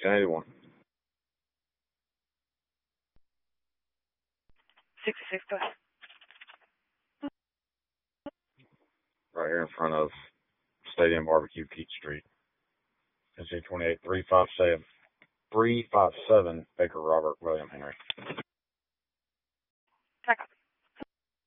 1081. 66, go ahead. Right here in front of Stadium Barbecue, Keat Street. NC 28 357 Baker Robert William Henry.